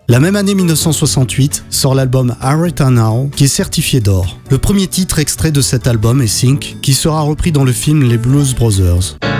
La même année 1968 sort l'album Aretha Now qui est certifié d'or. Le premier titre extrait de cet album est Think, qui sera repris dans le film Les Blues Brothers.